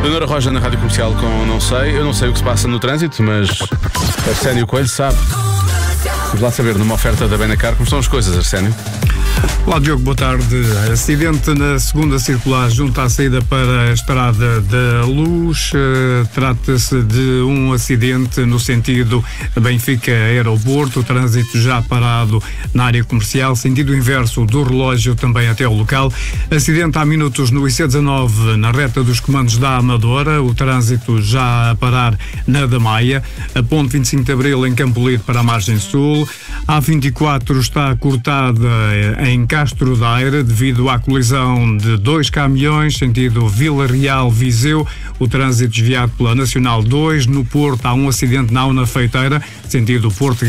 Leonora Roja na Rádio Comercial com Não Sei. Eu não sei o que se passa no trânsito, mas Arsénio Coelho sabe. Vamos lá saber, numa oferta da Benacar, como estão as coisas, Arsénio? Olá, Diogo, boa tarde. Acidente na segunda circular junto à saída para a Estrada da Luz. Trata-se de um acidente no sentido Benfica-Aeroporto. O trânsito já parado na área comercial, sentido inverso do relógio também até o local. Acidente há minutos no IC19 na reta dos comandos da Amadora. O trânsito já a parar na da Maia. A ponte 25 de Abril em Campo Lido para a margem sul. A A24 está cortada em Castro Daire devido à colisão de dois caminhões sentido Vila Real-Viseu. O trânsito desviado pela Nacional 2. No Porto há um acidente na Auna Feiteira, sentido Porto